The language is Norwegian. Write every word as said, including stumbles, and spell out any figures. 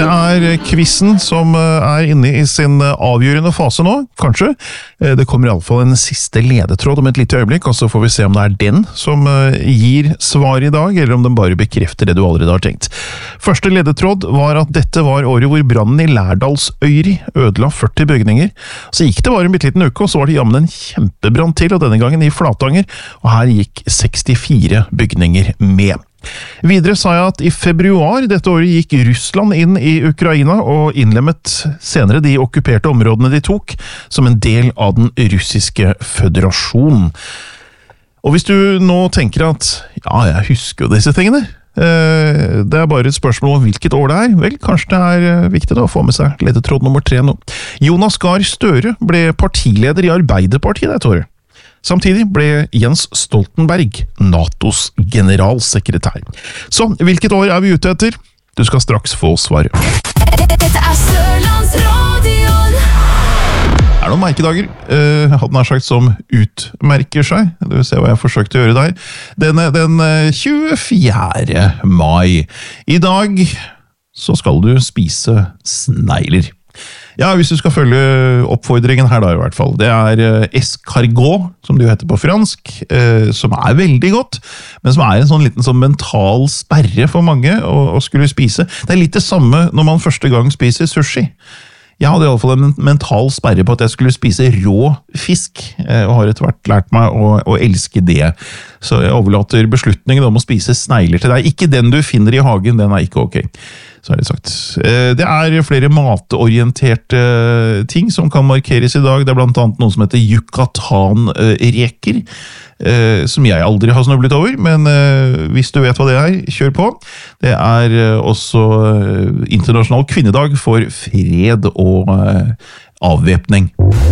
er quizen som er inne i sin avgjørende fase nå, kanskje. Det kommer i alle fall en siste ledetråd om et lite øyeblikk, og så får vi se om det er den som gir svar i dag, eller om den bare bekrefter det du allerede har tenkt. Første ledetråd var at dette var året hvor brannen i Lærdalsøyri ødela førti bygninger. Så gikk det bare en bitteliten uke, og så var det jammen en kjempebrann til, og denne gangen i Flatanger, og her gikk sekstifire bygninger med. Videre sa jeg at i februar dette året gikk Russland inn i Ukraina og innlemmet senere de okkuperte områdene de tok som en del av den russiske føderasjonen. Og hvis du nå tenker at ja, jeg husker jo disse tingene, det er bare et spørsmål om hvilket år det er, vel, kanskje det er viktig da å få med seg ledetråd nummer tre nå. Jonas Gahr Støre ble partileder i Arbeiderpartiet dette året. Samtidig ble Jens Stoltenberg NATOs generalsekretær. Så, hvilket år er vi ute etter? Du skal straks få svaret. Dette er Sørlandsradion. Er det noen merkedager, eh, hadde nær sagt, som utmerker seg? Du ser hva jeg forsøkte å gjøre der. Den, den tjuefjerde mai. I dag så skal du spise snegler. Ja, hvis du skal følge oppfordringen her da i hvert fall. Det er escargot, som det jo heter på fransk, eh, som er veldig godt, men som er en sånn liten sånn mental sperre for mange å, å skulle spise. Det er litt det samme når man første gang spiser sushi. Jeg hadde i alle fall en mental sperre på at jeg skulle spise rå fisk, eh, og har etter hvert lært meg å, å elske det. Så jeg overlater beslutningen om å spise snegler til deg. Ikke den du finner i hagen, den er ikke ok. Så er det sagt. Det er flere matorienterte ting som kan markeres i dag. Det er blant annet noe som heter Yucatan-reker, som jeg aldri har snublet over, men hvis du vet hva det er, kjør på. Det er også internasjonal kvinnedag for fred og avvæpning.